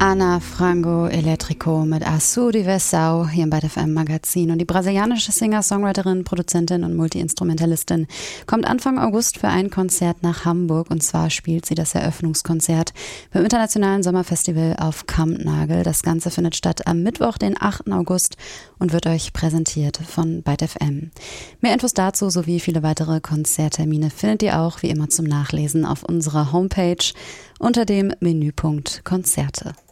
Ana Frango Elétrico mit Aço Diversão hier im ByteFM Magazin. Und die brasilianische Singer-Songwriterin, Produzentin und Multi-Instrumentalistin kommt Anfang August für ein Konzert nach Hamburg. Und zwar spielt sie das Eröffnungskonzert beim Internationalen Sommerfestival auf Kampnagel. Das Ganze findet statt am Mittwoch, den 8. August und wird euch präsentiert von ByteFM. Mehr Infos dazu sowie viele weitere Konzerttermine findet ihr auch wie immer zum Nachlesen auf unserer Homepage unter dem Menüpunkt Konzerte.